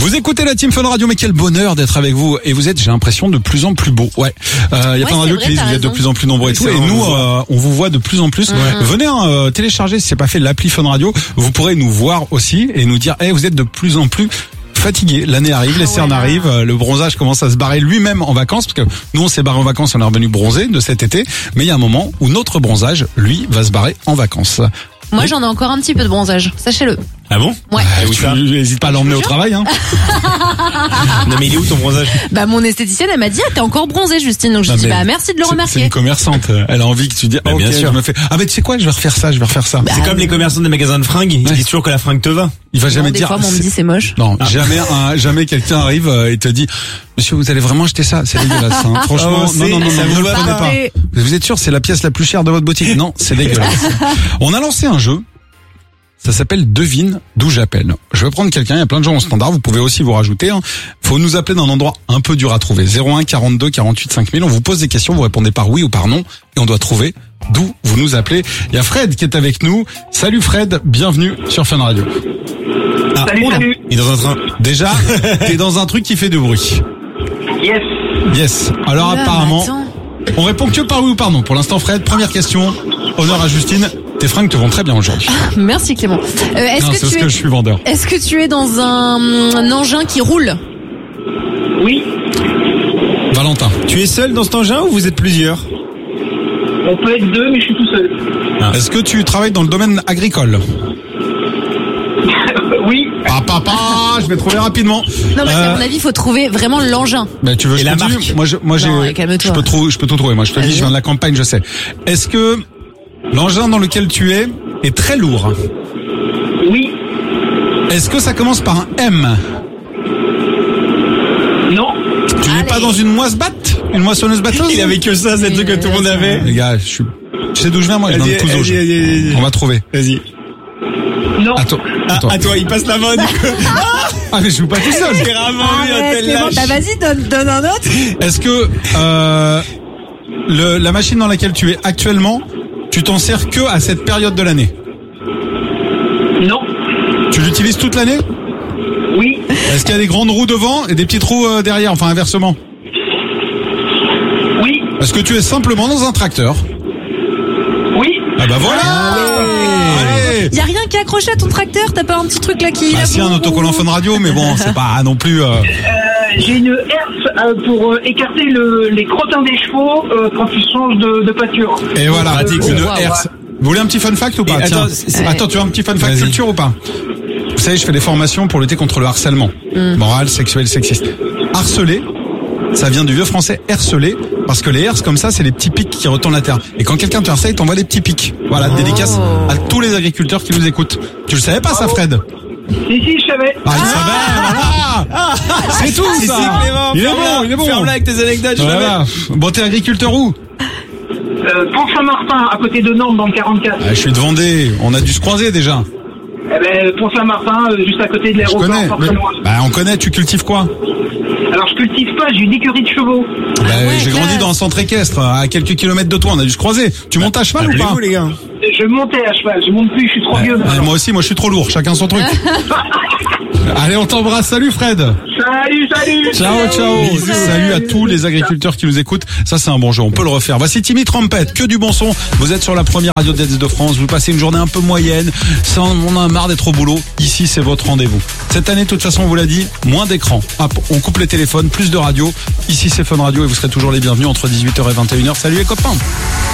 Vous écoutez la Team Fun Radio, mais quel bonheur d'être avec vous. Et vous êtes, j'ai l'impression, de plus en plus beau. Ouais. Y a plein de radios qui disent que vous êtes de plus en plus nombreux et tout. Et nous, on vous voit de plus en plus. Venez télécharger, si c'est pas fait, l'appli Fun Radio. Vous pourrez nous voir aussi et nous dire, vous êtes de plus en plus fatigué. L'année arrive, les cernes arrivent, le bronzage commence à se barrer lui-même en vacances, parce que nous on s'est barré en vacances, on est revenu bronzer de cet été, mais il y a un moment où notre bronzage, lui, va se barrer en vacances. Moi j'en ai encore un petit peu de bronzage, sachez-le. Ah bon? Ouais. N'hésite pas à l'emmener au travail, hein. Non mais il est où ton bronzage? Bah mon esthéticienne elle m'a dit t'es encore bronzée Justine, donc je dis merci de le remarquer. C'est une commerçante, elle a envie que tu dis bien sûr. Je me fais mais tu sais quoi, je vais refaire ça. C'est comme les commerçants des magasins de fringues, ils disent toujours que la fringue te va. Il va jamais des dire. Des fois on me dit c'est moche. Non, jamais quelqu'un arrive et te dit monsieur, vous allez vraiment acheter ça? C'est dégueulasse, hein. Franchement, non, ça vous vous ne le va prenez pas. pas. Vous êtes sûr, c'est la pièce la plus chère de votre boutique? Non, c'est dégueulasse. On a lancé un jeu. Ça s'appelle Devine d'où j'appelle. Je vais prendre quelqu'un, il y a plein de gens en standard, vous pouvez aussi vous rajouter. Faut nous appeler d'un endroit un peu dur à trouver. 01 42 48 5000. On vous pose des questions, vous répondez par oui ou par non, et on doit trouver d'où vous nous appelez. Il y a Fred qui est avec nous. Salut Fred, bienvenue sur Fun Radio. Salut. Il est dans un train. Déjà, t'es dans un truc qui fait du bruit. Yes. Alors apparemment, on répond que par oui ou par non. Pour l'instant Fred, première question. Honneur à Justine. Tes fringues te vont très bien aujourd'hui. Merci Clément. Je suis vendeur. Est-ce que tu es dans un engin qui roule? Oui, Valentin. Tu es seul dans cet engin ou vous êtes plusieurs? on peut être deux, mais je suis tout seul. Est-ce que tu travailles dans le domaine agricole? Oui, Je vais trouver rapidement. Non, mais à mon avis, il faut trouver vraiment l'engin. Ben, tu veux Et je la continue? marque. Moi, Non, calme-toi. je peux tout trouver. Moi, je te dis, je viens de la campagne, je sais. Est-ce que l'engin dans lequel tu es est très lourd? oui, Est-ce que ça commence par un M? non, Tu n'es pas dans une moisse-batte? Une moissonneuse batteuse? Il avait que ça, c'est le truc que tout le monde avait. Les gars, tu sais d'où je viens, moi? Je viens de Couzauge. Vas-y. On va trouver. Vas-y. non. Attends. À toi, il passe la main du coup. Mais je joue pas tout seul. J'ai vraiment vu un tel lâche. Bah vas-y, donne un autre. Est-ce que la machine dans laquelle tu es actuellement, tu t'en sers que à cette période de l'année? Non, Tu l'utilises toute l'année? oui, Est-ce qu'il y a des grandes roues devant et des petites roues derrière, enfin inversement? oui, Est-ce que tu es simplement dans un tracteur? oui. Ah bah voilà. Allez. Y a rien qui est accroché à ton tracteur? T'as pas un petit truc là qui... Si, un autocollant Fun Radio, mais bon, c'est pas non plus... J'ai une herse pour écarter les crottins des chevaux quand ils changent de pâture. Et voilà, pratique, une ça. herse. Vous voulez un petit fun fact ou pas? Et Tiens. attends, Tu veux un petit fun fact Vas-y. culture ou pas? Vous savez, je fais des formations pour lutter contre le harcèlement. Moral, sexuel, sexiste. Harceler, ça vient du vieux français herceler, parce que les herses comme ça, c'est les petits pics qui retournent la terre. Et quand quelqu'un te harcèle, il t'envoie des petits pics. Voilà, dédicace à tous les agriculteurs qui nous écoutent. Tu le savais pas ça, Fred? Si, je savais. Il savait, voilà. C'est tout, Si, ça. Clément, Il est bon. Ferme-la avec tes anecdotes, je Voilà. Bon, t'es agriculteur où? Pont-Saint-Martin, à côté de Nantes, dans le 44. Je suis de Vendée. On a dû se croiser déjà. Pont-Saint-Martin, juste à côté de Je l'aéroport, connais. pas très loin. On connaît. Tu cultives quoi? Alors, je cultive pas, j'ai une écurie de chevaux. J'ai grandi dans un centre équestre, à quelques kilomètres de toi. On a dû se croiser. Tu montes à cheval ou pas? Appelez-vous les gars. Je montais à cheval, je monte plus, je suis trop vieux. Moi aussi, moi je suis trop lourd. Chacun son truc. Allez, on t'embrasse. Salut Fred. Salut. Ciao. Salut à tous les agriculteurs qui nous écoutent. Ça, c'est un bon jeu. On peut le refaire. Voici Timmy Trompette. Que du bon son. Vous êtes sur la première radio de France. Vous passez une journée un peu moyenne. On a marre d'être au boulot. Ici, c'est votre rendez-vous. Cette année, de toute façon, on vous l'a dit, moins d'écran. Hop, on coupe les téléphones, plus de radio. Ici, c'est Fun Radio et vous serez toujours les bienvenus entre 18h et 21h. Salut les copains.